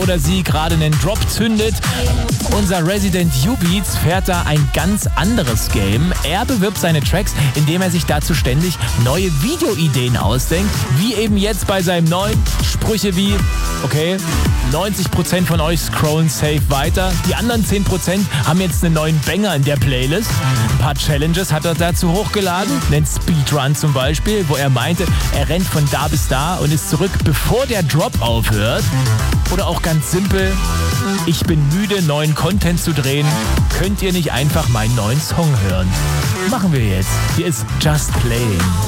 oder sie gerade einen Drop zündet. Unser Resident U-Beats fährt da ein ganz anderes Game. Er bewirbt seine Tracks, indem er sich dazu ständig neue Videoideen ausdenkt, wie eben jetzt bei seinem neuen. Sprüche wie, okay, 90% von euch scrollen safe weiter, die anderen 10% haben jetzt einen neuen Banger in der Playlist. Ein paar Challenges hat er dazu hochgeladen, einen Speedrun zum Beispiel, wo er meinte, er rennt von da bis da und ist zurück, bevor der Drop aufhört. Oder auch ganz simpel, ich bin müde, neuen Content zu drehen, könnt ihr nicht einfach meinen neuen Song hören? Machen wir jetzt. Hier ist Just Playing.